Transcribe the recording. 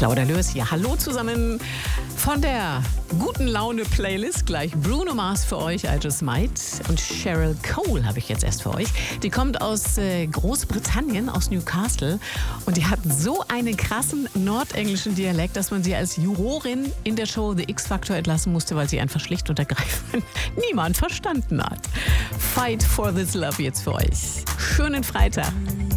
Claudia Lörs hier. Hallo zusammen von der guten Laune-Playlist. Gleich Bruno Mars für euch, I Just Might. Und Cheryl Cole habe ich jetzt erst für euch. Die kommt aus Großbritannien, aus Newcastle. Und die hat so einen krassen nordenglischen Dialekt, dass man sie als Jurorin in der Show The X-Factor entlassen musste, weil sie einfach schlicht und ergreifend niemand verstanden hat. Fight for this love jetzt für euch. Schönen Freitag.